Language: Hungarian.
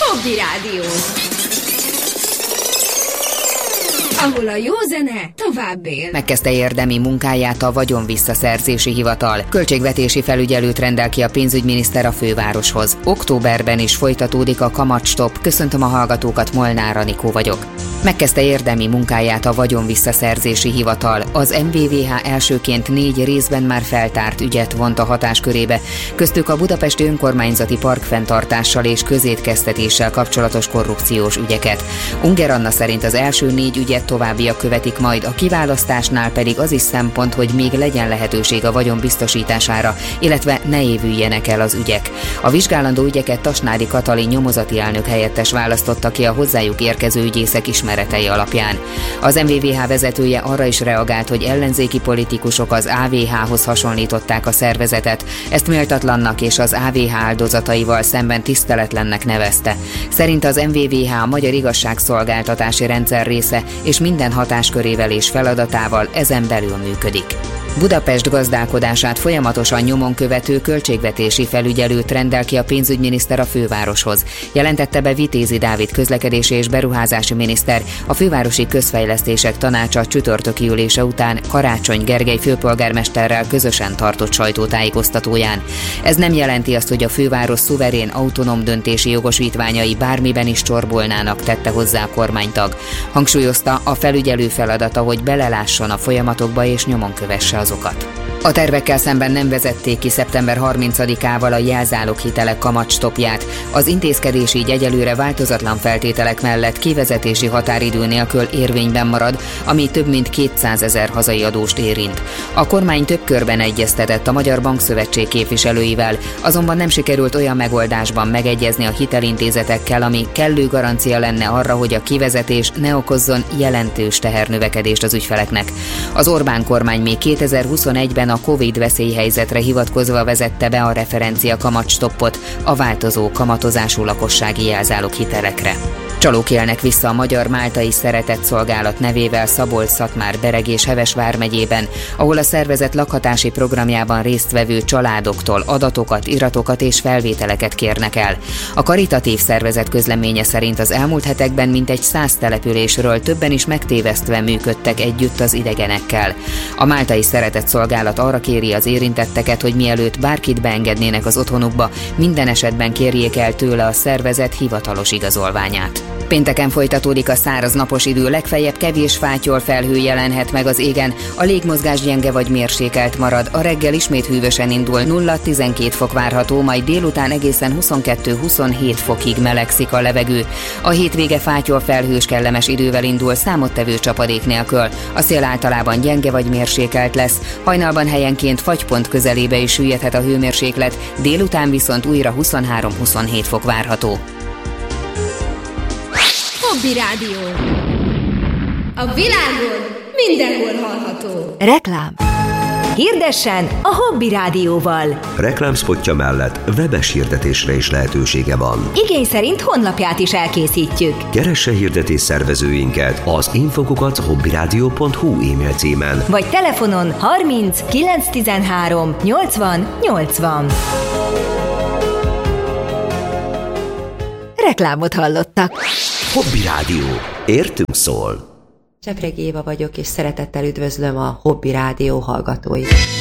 Hobby Rádió. Ahol a jó zene tovább él. Megkezdte érdemi munkáját a Vagyonvisszaszerzési Hivatal. Költségvetési felügyelőt rendel ki a pénzügyminiszter a fővároshoz. Októberben is folytatódik a kamatstopp. Köszöntöm a hallgatókat, Molnár Anikó vagyok. Megkezdte érdemi munkáját a Vagyonvisszaszerzési Hivatal. Az MVVH elsőként 4 részben már feltárt ügyet vont a hatáskörébe, köztük a budapesti önkormányzati parkfenntartással és közétkeztetéssel kapcsolatos korrupciós ügyeket. Unger Anna szerint az első 4 ügyet továbbiak követik majd, a kiválasztásnál pedig az is szempont, hogy még legyen lehetőség a vagyon biztosítására, illetve ne évüljenek el az ügyek. A vizsgálandó ügyeket Tasnádi Katalin nyomozati elnök helyettes választotta ki a hozzájuk érkező ügyészek ismeretei alapján. Az MVVH vezetője arra is reagált, hogy ellenzéki politikusok az AVH-hoz hasonlították a szervezetet, ezt méltatlannak és az AVH áldozataival szemben tiszteletlennek nevezte. Szerint az MVVH a magyar igazságszolgáltatási rendszer része, és minden hatáskörével és feladatával ezen belül működik. Budapest gazdálkodását folyamatosan nyomon követő költségvetési felügyelőt rendel ki a pénzügyminiszter a fővároshoz. Jelentette be Vitézi Dávid közlekedési és beruházási miniszter a fővárosi közfejlesztések tanácsa csütörtöki ülése után Karácsony Gergely főpolgármesterrel közösen tartott sajtótájékoztatóján. Ez nem jelenti azt, hogy a főváros szuverén autonóm döntési jogosítványai bármiben is csorbolnának, tette hozzá a kormánytag. Hangsúlyozta, a felügyelő feladata, hogy belelásson a folyamatokba és nyomon kövesse azokat. A tervekkel szemben nem vezették ki szeptember 30-ával a jelzáloghitelek kamatstoppját. Az intézkedés így egyelőre változatlan feltételek mellett kivezetési határidő nélkül érvényben marad, ami több mint 200 000 hazai adóst érint. A kormány több körben egyeztetett a Magyar Bankszövetség képviselőivel, azonban nem sikerült olyan megoldásban megegyezni a hitelintézetekkel, ami kellő garancia lenne arra, hogy a kivezetés ne okozzon jelentős tehernövekedést az ügyfeleknek. Az Orbán kormány még 2021-ben a Covid veszélyhelyzetre hivatkozva vezette be a referencia kamatstoppot a változó kamatozású lakossági jelzáloghitelekre. Csalók élnek vissza a Magyar Máltai Szeretett Szolgálat nevével Szabolcs-Szatmár-Bereg és Heves vármegyében, ahol a szervezet lakhatási programjában résztvevő családoktól adatokat, iratokat és felvételeket kérnek el. A karitatív szervezet közleménye szerint az elmúlt hetekben mintegy 100 településről többen is megtévesztve működtek együtt az idegenekkel. A Máltai Szeretett Szolgálat arra kéri az érintetteket, hogy mielőtt bárkit beengednének az otthonukba, minden esetben kérjék el tőle a szervezet hivatalos igazolványát. Pénteken folytatódik a száraz napos idő, legfeljebb kevés fátyol felhő jelenhet meg az égen, a légmozgás gyenge vagy mérsékelt marad, a reggel ismét hűvösen indul, 0-12 fok várható, majd délután egészen 22-27 fokig melegszik a levegő. A hétvége fátyol felhős kellemes idővel indul, számottevő csapadék nélkül. A szél általában gyenge vagy mérsékelt lesz, hajnalban helyenként fagypont közelébe is süllyedhet a hőmérséklet, délután viszont újra 23-27 fok várható. Hobby Rádió. A világon mindenhol hallható. Reklám. Hirdessen a Hobby Rádióval. Reklámszpotja mellett webes hirdetésre is lehetősége van. Igény szerint honlapját is elkészítjük. Keresse hirdetés szervezőinket az info@hobbyradio.hu e-mail címen. Vagy telefonon 30 913 80 80. Reklámot hallottak. Hobby Rádió. Értünk szól. Csepregi Éva vagyok, és szeretettel üdvözlöm a Hobby Rádió hallgatóit.